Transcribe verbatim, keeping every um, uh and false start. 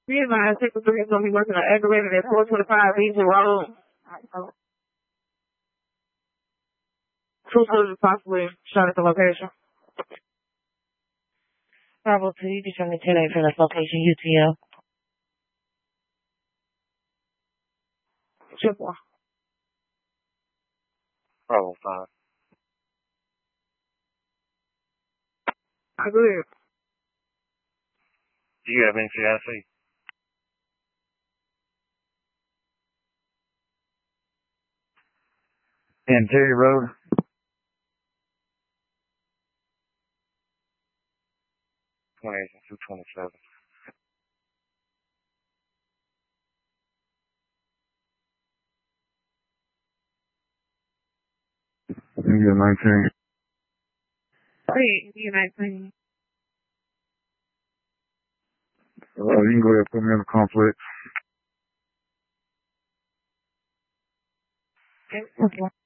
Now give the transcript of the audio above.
Me and my secretary is going to be working on aggravated at four twenty-five Legion Road. Two soldiers possibly shot at the location. Bravo two, you can show me ten eight for this location, U T L. Triple. Bravo five. I agree. Do you have N C I C? And Terry Road. twenty-eight and two twenty-seven. India nineteen. Hey, India nineteen. Uh, you can go ahead and put me in the complex. Okay.